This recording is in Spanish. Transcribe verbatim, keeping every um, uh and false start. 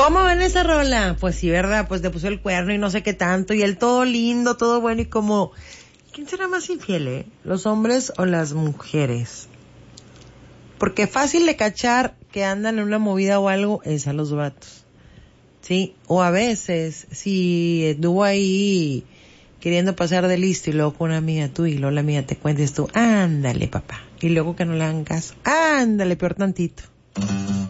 ¿Cómo ven esa rola? Pues sí, ¿verdad? Pues te puso el cuerno y no sé qué tanto, y él todo lindo, todo bueno, y como, ¿quién será más infiel, eh? ¿Los hombres o las mujeres? Porque fácil de cachar que andan en una movida o algo es a los vatos, ¿sí? O a veces, si estuvo ahí queriendo pasar de listo y luego con una amiga tú y luego la amiga te cuentes tú, ándale papá, y luego que no le hagan caso, ándale peor tantito.